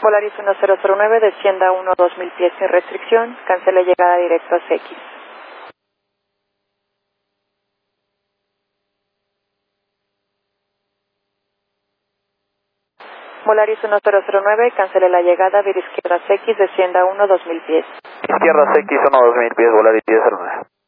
Volaris 1009, descienda 1-2000 pies sin restricción, cancele llegada directo a CX. Volaris 1009, cancele la llegada, vía izquierda CX, descienda 1-2000 pies. Izquierda CX 1-2000 pies, Volaris 1009.